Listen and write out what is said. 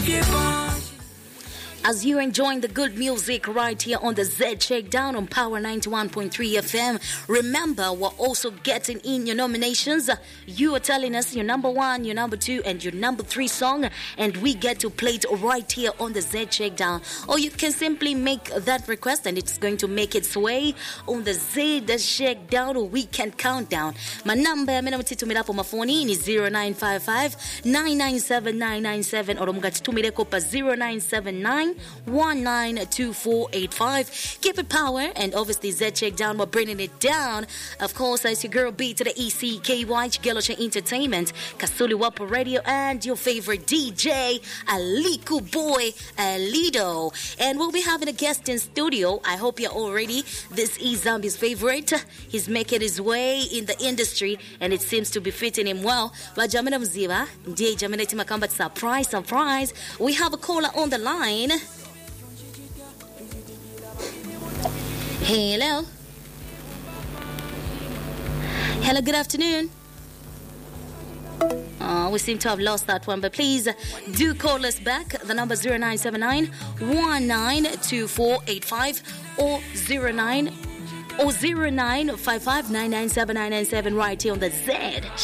As you're enjoying the good music right here on the Z Shakedown on Power 91.3 FM, remember we're also getting in your nominations. You are telling us your number 1, your number 2, and your number 3 song, and we get to play it right here on the Z Shakedown. Or you can simply make that request, and it's going to make its way on the Z Shakedown weekend countdown. My number, I'm going to up on my phone is 0955 997 997 or I'm going to 0979 192485. Keep it power, and obviously Z Shakedown, we're bringing it down. Of course, it's your girl B to the ECKY, Chigelo Entertainment, Kasuli Wapo Radio, and your favorite DJ, Aliku Boy Alido. And we'll be having a guest in studio. I hope you're all ready. This is Zombie's favorite. He's making his way in the industry, and it seems to be fitting him well. But Jamina Mziva, DJ Jamina Timakamba, surprise. We have a caller on the line. Hello. Hello, good afternoon. We seem to have lost that one, but please do call us back. The number 0979 192485 or 0955 997 997 right here on the Z